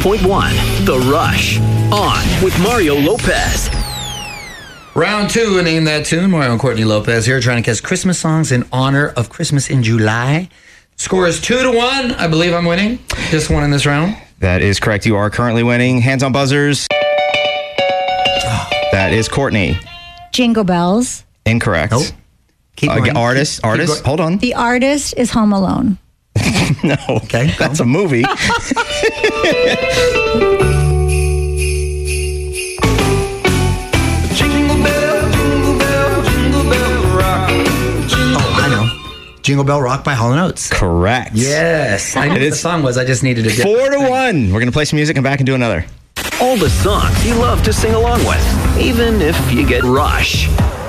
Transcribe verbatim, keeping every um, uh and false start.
point one, The Rush. On with Mario Lopez. Round two, and name that tune. Mario and Courtney Lopez here, trying to guess Christmas songs in honor of Christmas in July. Score is two to one. I believe I'm winning. Just one in this round. That is correct. You are currently winning. Hands on buzzers. That is Courtney. Jingle Bells. Incorrect. Nope. Keep Uh, going. artist. Keep- keep artist. going. Hold on. The artist is Home Alone. No. Okay, That's a movie. Oh, I know. Jingle Bell Rock by Hall and Oates. Correct. Yes. I knew what the song was. I just needed to get Four to one. We're going to play some music and back and do another. All the songs you love to sing along with, even if you get Rush.